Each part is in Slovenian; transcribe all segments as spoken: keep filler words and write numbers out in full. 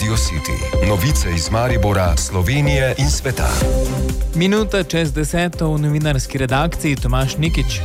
Radio City. Novice iz Maribora, Slovenije in sveta. Minuta čez deseto v novinarski redakciji Tomaž Nikič.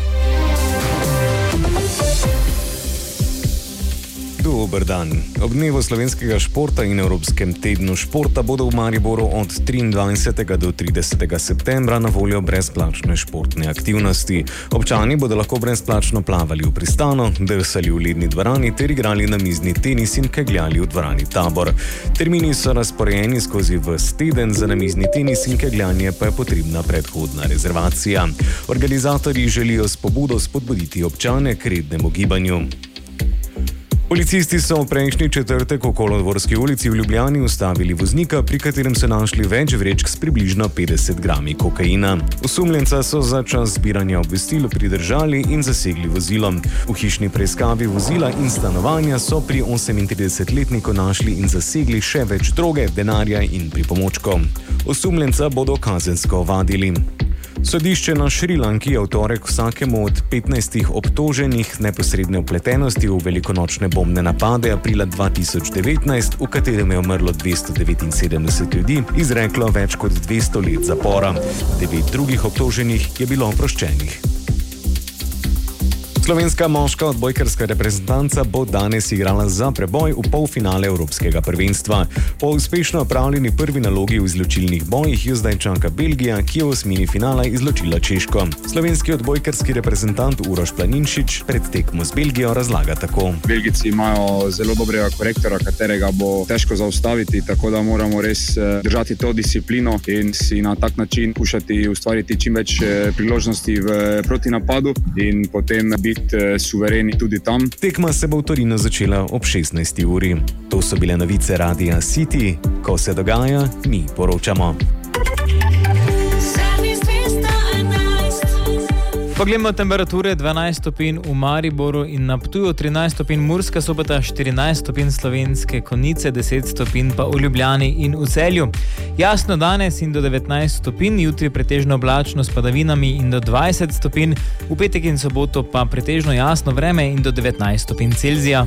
Dober dan. Ob dnevu slovenskega športa in Evropskem tednu športa bodo v Mariboru od triindvajsetega do tridesetega septembra na voljo brezplačne športne aktivnosti. Občani bodo lahko brezplačno plavali v Pristanu, drsali v ledni dvorani ter igrali namizni tenis in kegljali v dvorani Tabor. Termini so razporejeni skozi ves teden, za namizni tenis in kegljanje pa je potrebna predhodna rezervacija. Organizatorji želijo s pobudo spodbuditi občane k rednemu gibanju. Policisti so v prejšnji četrtek v Kolodvorski ulici v Ljubljani ustavili voznika, pri katerem so našli več vrečk s približno petdeset grami kokaina. Osumljenca so za čas zbiranja obvestil pridržali in zasegli vozilo. V hišni preiskavi vozila in stanovanja so pri osemintridesetletniku našli in zasegli še več droge, denarja in pripomočkov. Osumljenca bodo kazensko ovadili. Sodišče na Šrilanki je v torek vsakemu od petnajstih obtoženih neposredne vpletenosti v velikonočne bombne napade aprila dva tisoč devetnajst, v katerem je umrlo dvesto devetinsedemdeset ljudi, izreklo več kot dvesto let zapora. Devet drugih obtoženih je bilo oproščenih. Slovenska moška odbojkarska reprezentanca bo danes igrala za preboj v polfinale Evropskega prvenstva. Po uspešno opravljeni prvi nalogi v izločilnih bojih jo zdaj čaka Belgija, ki je v osmini finala izločila Češko. Slovenski odbojkarski reprezentant Uroš Planinšič pred tekmo z Belgijo razlaga tako. Belgijci imajo zelo dobrega korektora, katerega bo težko zaustaviti, tako da moramo res držati to disciplino in si na tak način pušati ustvariti čim več priložnosti v protinapadu in potem biti suvereni tudi tam. Tekma se bo v Torinu začela ob šestnajsti uri. To so bile novice Radia City. Ko se dogaja, mi poročamo. Poglejmo temperature: dvanajst stopinj v Mariboru in na Ptuju, trinajst stopinj Murska Sobota, štirinajst stopinj Slovenske Konjice, deset stopinj pa v Ljubljani in v Celju. Jasno danes in do devetnajst stopinj, jutri pretežno oblačno s padavinami in do dvajset stopinj, v petek in soboto pa pretežno jasno vreme in do devetnajst stopinj Celzija.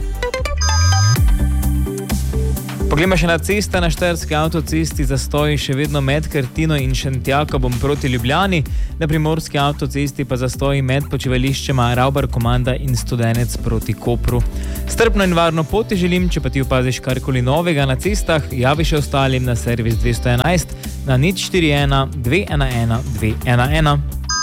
Poglejmo še na cesta. Na Štajerski avtocesti zastoji še vedno med Krtino in Šentjakobom proti Ljubljani, na Primorski avtocesti pa zastoji med počivališčema Ravbar Komanda in Studenec proti Kopru. Strpno in varno poti želim, če pa ti opaziš karkoli novega na cestah, javi še ostalim na servis dvesto enajst na nič štiri ena dve ena ena dve ena ena.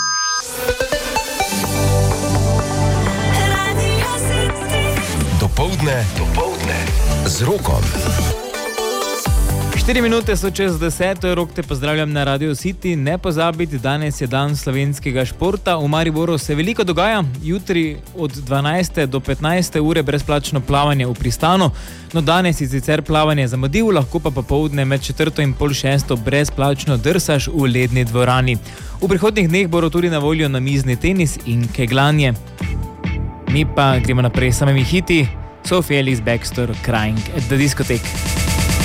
Dopoldne, dopoldne z Rokom. Štiri minute so čez deseto, Rok te pozdravljam na Radio City. Ne pozabiti, danes je dan slovenskega športa. V Mariboru se veliko dogaja. Jutri od dvanajste do petnajste ure brezplačno plavanje v Pristanu. No, danes je sicer plavanje zamudil, lahko pa popoldne med četrto in pol šesto brezplačno drsaš v ledni dvorani. V prihodnjih dneh bodo tudi na voljo namizni tenis in kegljanje. Mi pa gremo naprej s samimi hiti. Sophie Ellis Bextor, Crying at the Discotheque.